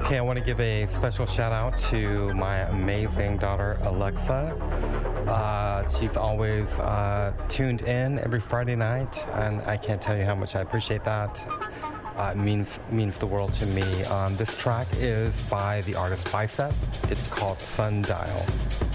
Okay, I want to give a special shout out to my amazing daughter, Alexa. She's always tuned in every Friday night, and I can't tell you how much I appreciate that. It means the world to me. This track is by the artist Bicep. It's called Sundial.